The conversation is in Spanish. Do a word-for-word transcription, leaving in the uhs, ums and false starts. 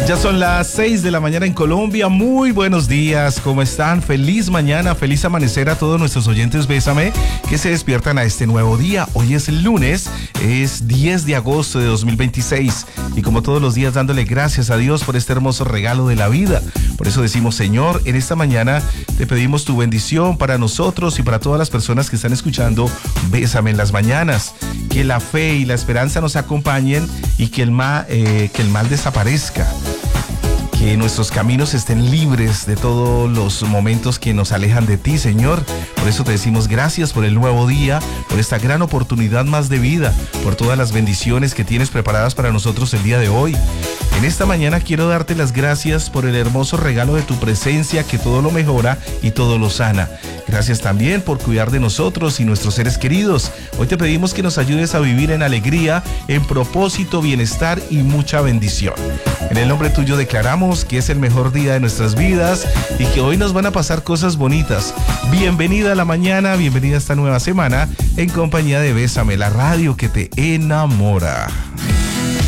Ya son las seis de la mañana en Colombia. Muy buenos días, ¿cómo están? Feliz mañana, feliz amanecer a todos nuestros oyentes Bésame que se despiertan a este nuevo día. Hoy es el lunes, es diez de agosto de dos mil veintiséis y como todos los días dándole gracias a Dios por este hermoso regalo de la vida. Por eso decimos, Señor, en esta mañana te pedimos tu bendición para nosotros y para todas las personas que están escuchando Bésame en las mañanas. Que la fe y la esperanza nos acompañen y que el mal, eh, que el mal desaparezca. Que nuestros caminos estén libres de todos los momentos que nos alejan de ti, Señor. Por eso te decimos gracias por el nuevo día, por esta gran oportunidad más de vida, por todas las bendiciones que tienes preparadas para nosotros el día de hoy. En esta mañana quiero darte las gracias por el hermoso regalo de tu presencia que todo lo mejora y todo lo sana. Gracias también por cuidar de nosotros y nuestros seres queridos. Hoy te pedimos que nos ayudes a vivir en alegría, en propósito, bienestar y mucha bendición. En el nombre tuyo declaramos que es el mejor día de nuestras vidas y que hoy nos van a pasar cosas bonitas. Bienvenida a la mañana, bienvenida a esta nueva semana en compañía de Bésame, la radio que te enamora.